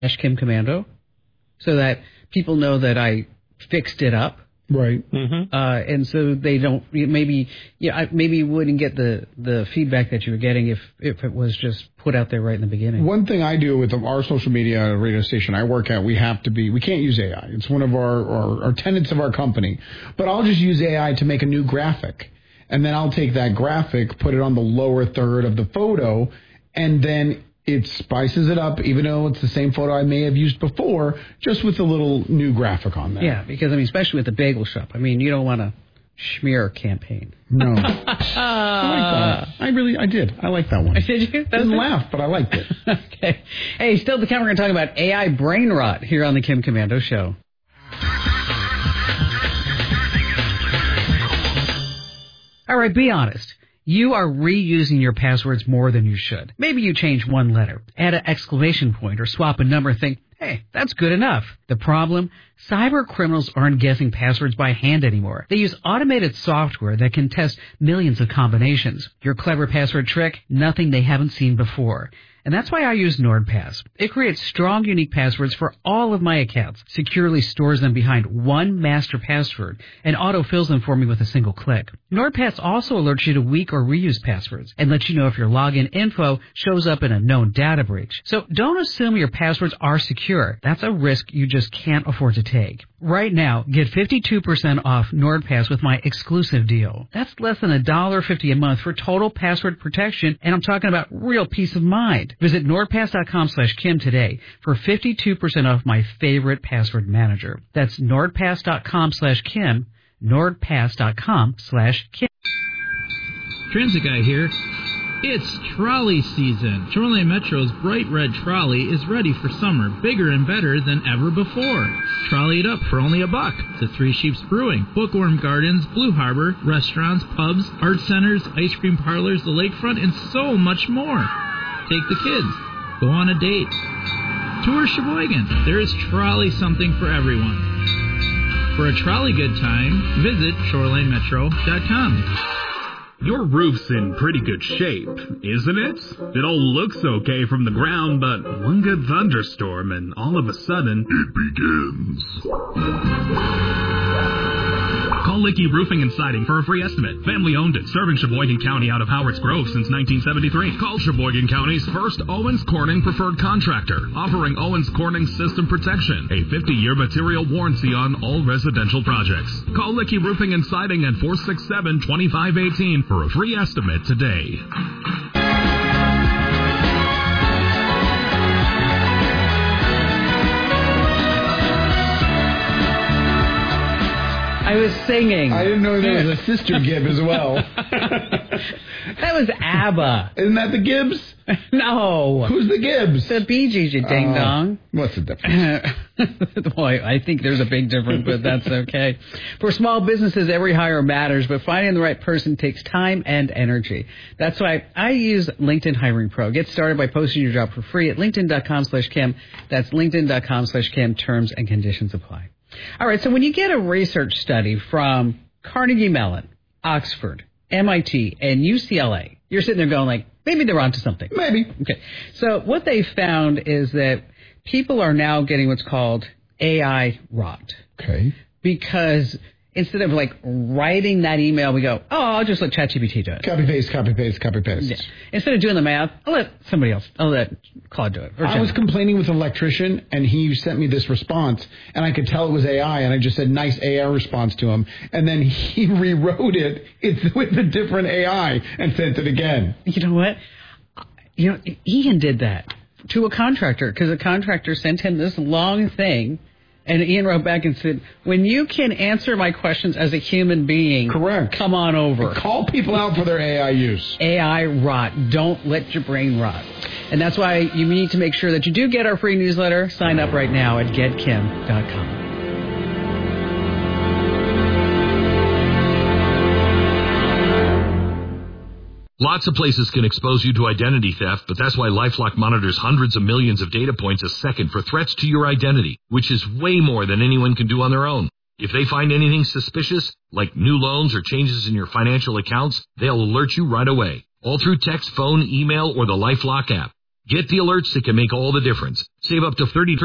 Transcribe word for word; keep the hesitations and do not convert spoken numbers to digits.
Kim Commando, so that people know that I fixed it up. Right. Mm-hmm. Uh, and so they don't, maybe, yeah, I, maybe you wouldn't get the, the feedback that you were getting if, if it was just put out there right in the beginning. One thing I do with our social media radio station I work at, we have to be, we can't use A I. It's one of our, our, our tenets of our company. But I'll just use A I to make a new graphic. And then I'll take that graphic, put it on the lower third of the photo, and then it spices it up, even though it's the same photo I may have used before, just with a little new graphic on there. Yeah, because, I mean, especially with the bagel shop. I mean, you don't want a smear campaign. No. I like that. I really, I did. I like that one. Did you? I didn't laugh, but I liked it. Okay. Hey, still to come, we're going to talk about A I brain rot here on the Kim Commando Show. All right, be honest. You are reusing your passwords more than you should. Maybe you change one letter, add an exclamation point, or swap a number and think, hey, that's good enough. The problem? Cyber criminals aren't guessing passwords by hand anymore. They use automated software that can test millions of combinations. Your clever password trick? Nothing they haven't seen before. And that's why I use NordPass. It creates strong, unique passwords for all of my accounts, securely stores them behind one master password, and autofills them for me with a single click. NordPass also alerts you to weak or reused passwords, and lets you know if your login info shows up in a known data breach. So don't assume your passwords are secure. That's a risk you just can't afford to take. Right now, get fifty-two percent off NordPass with my exclusive deal. That's less than one dollar fifty a month for total password protection, and I'm talking about real peace of mind. Visit nordpass.com slash Kim today for fifty-two percent off my favorite password manager. That's nordpass.com slash Kim, nordpass.com slash Kim. Transit Guy here. It's trolley season. Shoreline Metro's bright red trolley is ready for summer, bigger and better than ever before. Trolley it up for only a buck to Three Sheeps Brewing, Bookworm Gardens, Blue Harbor, restaurants, pubs, art centers, ice cream parlors, the lakefront, and so much more. Take the kids. Go on a date. Tour Sheboygan. There is trolley something for everyone. For a trolley good time, visit shoreline metro dot com. Your roof's in pretty good shape, isn't it? It all looks okay from the ground, but one good thunderstorm and all of a sudden, it begins. Call Licky Roofing and Siding for a free estimate. Family owned it, serving Sheboygan County out of Howard's Grove since nineteen seventy-three. Call Sheboygan County's first Owens Corning preferred contractor, offering Owens Corning system protection, a fifty-year material warranty on all residential projects. Call Licky Roofing and Siding at four six seven, two five one eight for a free estimate today. I was singing. I didn't know there was a sister Gibb as well. That was ABBA. Isn't that the Gibbs? No. Who's the Gibbs? The Bee Gees, you ding dong. Uh, what's the difference? Boy, I think there's a big difference, but that's okay. For small businesses, every hire matters, but finding the right person takes time and energy. That's why I use LinkedIn Hiring Pro. Get started by posting your job for free at linkedin.com slash Kim. That's linkedin.com slash Kim. Terms and conditions apply. All right, so when you get a research study from Carnegie Mellon, Oxford, M I T, and U C L A, you're sitting there going like, maybe they're onto something. Maybe. Okay. So what they found is that people are now getting what's called A I rot. Okay. Because instead of like writing that email, we go, oh, I'll just let ChatGPT do it. Copy paste, copy paste, copy paste. Yeah. Instead of doing the math, I'll let somebody else, I'll let Claude do it. I was complaining with an electrician, and he sent me this response, and I could tell it was A I, and I just said nice A I response to him, and then he rewrote it it's with a different A I and sent it again. You know what? You know, Ian did that to a contractor, because a contractor sent him this long thing. And Ian wrote back and said, when you can answer my questions as a human being, correct, come on over. And call people out for their A I use. A I rot. Don't let your brain rot. And that's why you need to make sure that you do get our free newsletter. Sign up right now at get kim dot com. Lots of places can expose you to identity theft, but that's why LifeLock monitors hundreds of millions of data points a second for threats to your identity, which is way more than anyone can do on their own. If they find anything suspicious, like new loans or changes in your financial accounts, they'll alert you right away, all through text, phone, email, or the LifeLock app. Get the alerts that can make all the difference. Save up to thirty